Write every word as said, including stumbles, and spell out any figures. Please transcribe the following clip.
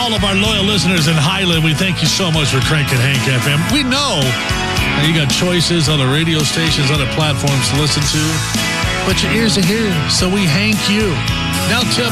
all of our loyal listeners in Highland, we thank you so much for cranking Hank F M. We know that you got choices on the radio stations, other platforms to listen to, but your ears are here, so we hank you. Now, Tim